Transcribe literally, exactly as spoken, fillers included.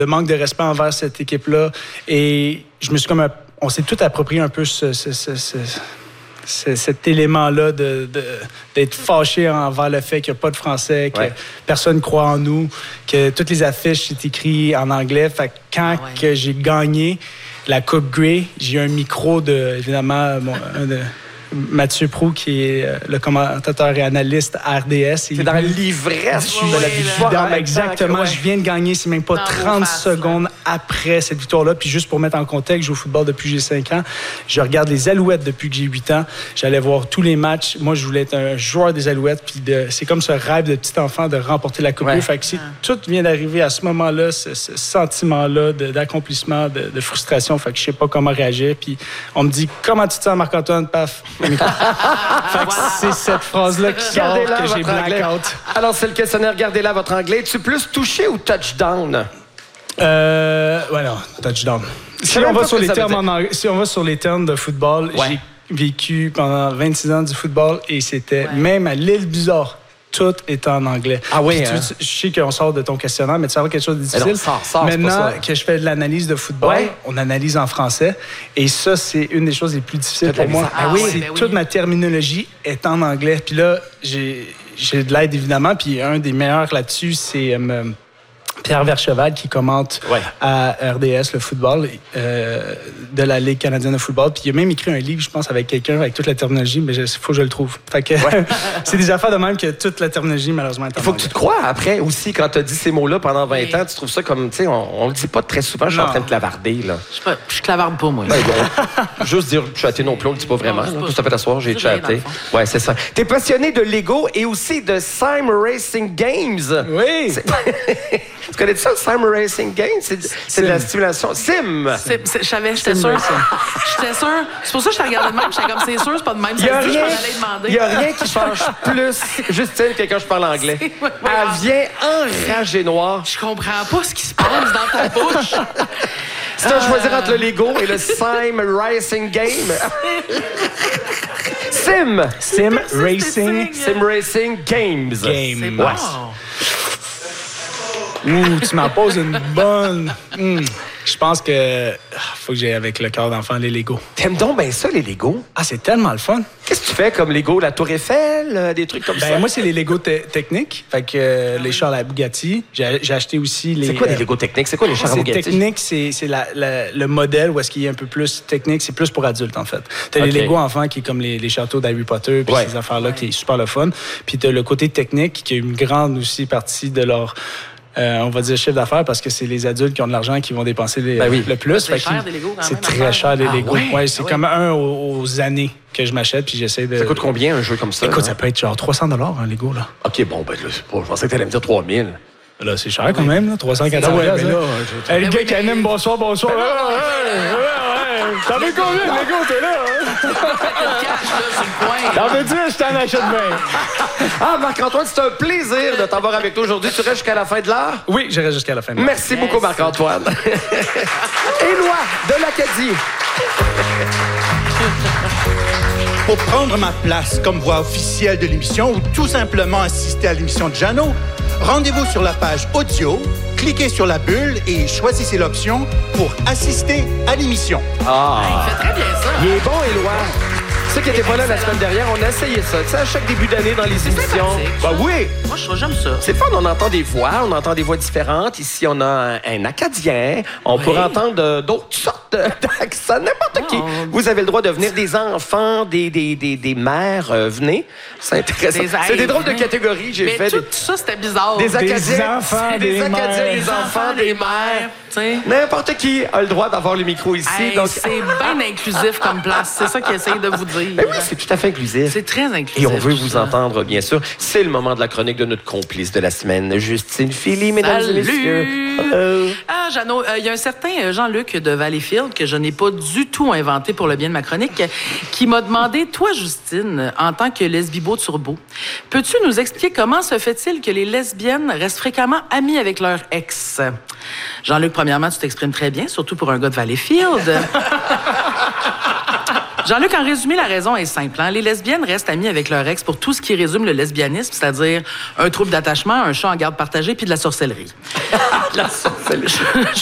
de manque de respect envers cette équipe-là. Et je me suis comme... Un, on s'est tout approprié un peu ce... ce, ce, ce C'est cet élément-là de, de, d'être fâché envers le fait qu'il n'y a pas de français, que ouais. personne ne croit en nous, que toutes les affiches, c'est écrit en anglais. Fait que quand ah ouais. que j'ai gagné la Coupe Grey, j'ai eu un micro de, évidemment, bon, un de Mathieu Proulx, qui est le commentateur et analyste à R D S. C'est dans l'ivresse de la victoire. Exactement. Ouais. Je viens de gagner, c'est même pas dans trente secondes après cette victoire-là. Puis juste pour mettre en contexte, je joue au football depuis que j'ai cinq ans. Je regarde les Alouettes depuis que j'ai huit ans. J'allais voir tous les matchs. Moi, je voulais être un joueur des Alouettes. Puis de, c'est comme ce rêve de petit enfant de remporter la Coupe. Ouais. Fait que si ah. tout vient d'arriver à ce moment-là, ce, ce sentiment-là de, d'accomplissement, de, de frustration. Fait que je sais pas comment réagir. Puis on me dit, comment tu te sens, Marc-Antoine? Paf. Fait que c'est cette phrase-là qui sort que j'ai blackout. Alors, c'est le questionnaire. Gardez-là votre anglais. Es-tu plus touché ou touchdown? Euh... Ouais, non. Touchdown. Si on, va sur les termes en anglais, si on va sur les termes de football, ouais. j'ai vécu pendant vingt-six ans du football et c'était ouais. même à l'île Bizarre. Tout est en anglais. Ah oui, hein? tu, je sais qu'on sort de ton questionnaire, mais tu sais quelque chose de difficile. Non, sors, sors, maintenant que je fais de l'analyse de football, ouais. on analyse en français. Et ça, c'est une des choses les plus difficiles pour moi. Ah, oui, c'est ben oui. toute ma terminologie est en anglais. Puis là, j'ai, j'ai de l'aide, évidemment. Puis un des meilleurs là-dessus, c'est... Euh, Pierre Vercheval qui commente ouais. à R D S le football euh, de la Ligue canadienne de football. Puis il a même écrit un livre, je pense, avec quelqu'un, avec toute la terminologie, mais il faut que je le trouve. Fait que ouais. c'est des affaires de même que toute la terminologie, malheureusement, est en Il faut que tu te crois après aussi, quand tu as dit ces mots-là pendant vingt oui. ans, tu trouves ça comme, tu sais, on, on le dit pas très souvent, je suis en train de clavarder, là. Je, pas, je clavarde pas, moi. Ben, bon, juste dire chatter non plus, on le dit pas vraiment. Non, tout à fait d'asseoir, j'ai chatté. Ouais, c'est ça. T'es passionné de Lego et aussi de Sim Racing Games. Oui! Tu connais ça, Sim Racing Games? C'est, c'est de la stimulation. Sim! C'est, c'est, je savais, j'étais sûre. J'étais sûre. C'est pour ça que je te regardais de même. J'étais comme, c'est sûr, c'est pas de même. Il y a rien, il y a rien qui fâche plus. Justine, quelqu'un, je parle anglais. C'est, ouais, ouais, elle vient enragée noire. Je comprends pas ce qui se passe dans ta bouche. Si tu as choisi entre le Lego et le Sim Racing Game. Sim! Sim Racing. Sim Racing Games. Game. C'est bon. Ouh, tu m'en poses une bonne... Mmh. Je pense que faut que j'aille avec le cœur d'enfant les Lego. T'aimes donc bien ça, les Lego? Ah, c'est tellement le fun. Qu'est-ce que tu fais comme Lego? La Tour Eiffel? Euh, des trucs comme ben, ça? Moi, c'est les Lego te- techniques. Fait que euh, les chars à la Bugatti. J'ai, j'ai acheté aussi les... C'est quoi les Lego techniques? C'est quoi les chars à Bugatti? Technique, c'est, c'est la, la, le modèle où est-ce qu'il y a un peu plus technique. C'est plus pour adultes, en fait. T'as okay. les Lego enfants qui est comme les, les châteaux d'Harry Potter puis ouais. ces affaires-là ouais. qui est super le fun. Puis t'as le côté technique qui est une grande aussi partie de leur... Euh, on va dire chiffre d'affaires parce que c'est les adultes qui ont de l'argent qui vont dépenser les, ben oui. le plus. C'est cher des Lego quand C'est même, très cher les ah, Lego. Ouais, ouais, c'est ah, comme ouais. un aux, aux années que je m'achète puis j'essaie de... Ça coûte combien un jeu comme ça? Écoute, hein? ça peut être genre trois cents dollars un Lego, là. OK, bon, ben là, c'est pas... je pensais que t'allais me dire trois mille. Là, c'est cher quand même, là, trois cents quatre cents dollars. Ouais, là, hey, le gars qui anime, bonsoir, bonsoir. Ouais, ouais, ouais, ouais. T'en veux combien, Lego, t'es là? T'en veux dire, je t'en achète bien. Ah, Marc-Antoine, c'est un plaisir de t'avoir avec toi aujourd'hui. Tu restes jusqu'à la fin de l'heure? Oui, je reste jusqu'à la fin de l'heure. Merci yes. beaucoup, Marc-Antoine. Éloi de l'Acadie. Pour prendre ma place comme voix officielle de l'émission ou tout simplement assister à l'émission de Jeannot, rendez-vous sur la page audio, cliquez sur la bulle et choisissez l'option pour assister à l'émission. Ah! Il fait très bien ça. Il est bon, Éloi. Ceux qui n'étaient pas là la semaine dernière, on a essayé ça. Tu sais, à chaque début d'année dans les c'est émissions. Bah oui! Moi, je trouve j'aime ça. C'est fun, on entend des voix, on entend des voix différentes. Ici, on a un, un Acadien. On oui. pourrait entendre d'autres sortes d'accents, n'importe oh. qui. Vous avez le droit de venir, des enfants, des, des, des, des mères, euh, venez. C'est intéressant. Des c'est des drôles de catégories, j'ai mais fait. Tout des... ça, c'était bizarre. Des Acadiens, des enfants, des, des Acadiens, mères. des enfants, des mères. T'sais. N'importe qui a le droit d'avoir le micro ici. Hey, donc... C'est bien inclusif comme place. C'est ça qu'il essaye de vous dire. Mais oui, c'est tout à fait inclusif. C'est très inclusif. Et on veut vous ça. entendre, bien sûr. C'est le moment de la chronique de notre complice de la semaine, Justine Philly, mesdames Salut. et messieurs. Hello. Ah, Jeannot, il euh, y a un certain Jean-Luc de Valleyfield, que je n'ai pas du tout inventé pour le bien de ma chronique, qui m'a demandé, toi, Justine, en tant que lesbibo turbo, peux-tu nous expliquer comment se fait-il que les lesbiennes restent fréquemment amies avec leur ex? Jean-Luc, premièrement, tu t'exprimes très bien, surtout pour un gars de Valleyfield. Jean-Luc, en résumé, la raison est simple. Hein? Les lesbiennes restent amies avec leur ex pour tout ce qui résume le lesbianisme, c'est-à-dire un trouble d'attachement, un chat en garde partagée puis de la sorcellerie. La sorcellerie.